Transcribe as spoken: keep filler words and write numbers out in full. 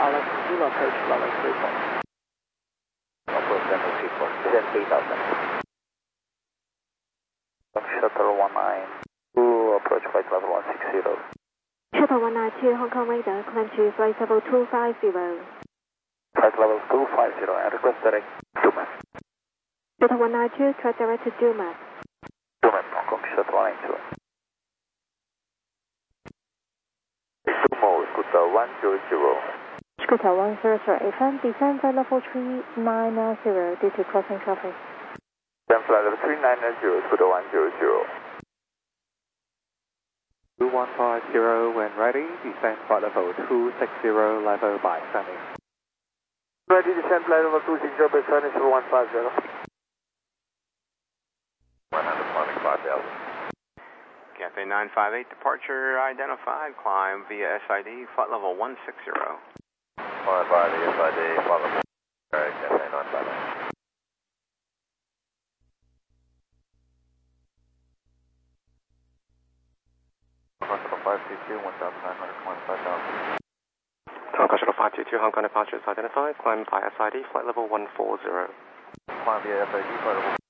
Alex, Zulu approach level three four. Approach level three four, descend three thousand. Shuttle one nine two, approach flight level one six zero. Shuttle one nine two, Hong Kong radar, climb to flight level two five zero. Flight level two five zero, and request direct two map. Shuttle one nine two, track direct to Dumat. Dumat, Hong Kong, Shuttle one nine two. Sumo, Scooter one zero zero. Scooter one zero zero, A F M, descend flight level three nine zero due to crossing traffic. Descend flight level three nine zero, Scooter one zero zero. two one five zero, when ready, descend flight level two six zero, level by Sunny. Ready, descend flight level two six zero, by Sunny, one five zero. one hundred five Delta. Cathay nine five eight, departure identified, climb via S I D, flight level one six zero. Climb via the S I D, flight level Cathay nine five eight. five two two, one thousand nine hundred twenty-five thousand. Tango Shuttle five two two, Hong Kong departure is identified, climb via S I D, flight level one four zero. Climb via S I D, flight level